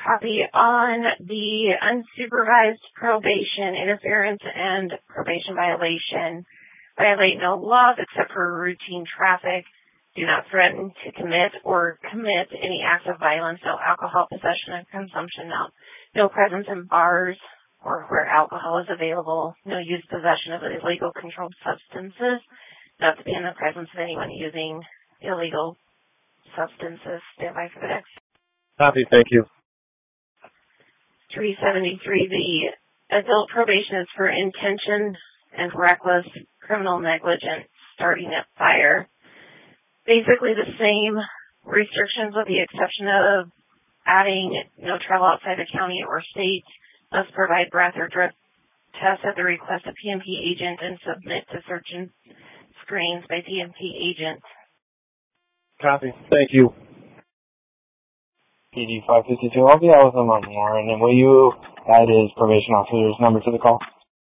Copy. On the unsupervised probation, interference, and probation violation, violate no laws except for routine traffic. Do not threaten to commit or commit any act of violence. No alcohol possession and consumption. No presence in bars or where alcohol is available. No use possession of illegal controlled substances. Not to be in the presence of anyone using illegal substances. Stand by for the next. Copy. Thank you. 373, the adult probation is for intention and reckless criminal negligence starting a fire. Basically the same restrictions with the exception of adding no travel outside the county or state, must provide breath or drug tests at the request of PMP agent and submit to search and screens by PMP agent. Copy. Thank you. PD 552, I'll be out with him on more, and then will you add his probation officer's number to the call?